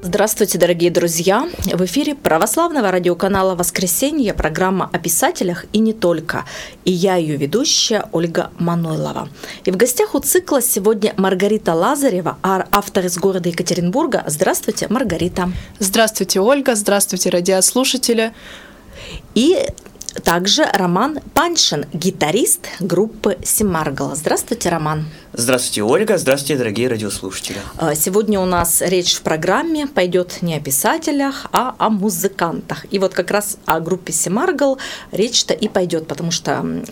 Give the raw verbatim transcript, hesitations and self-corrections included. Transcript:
Здравствуйте, дорогие друзья! В эфире православного радиоканала «Воскресенье» программа о писателях и не только. И я ее ведущая Ольга Манойлова. И в гостях у цикла сегодня Маргарита Лазарева, автор из города Екатеринбурга. Здравствуйте, Маргарита! Здравствуйте, Ольга! Здравствуйте, радиослушатели! И также Роман Паншин, гитарист группы Семаргл. Здравствуйте, Роман. Здравствуйте, Ольга. Здравствуйте, дорогие радиослушатели. Сегодня у нас речь в программе пойдет не о писателях, а о музыкантах. И вот как раз о группе Семаргл речь-то и пойдет, потому что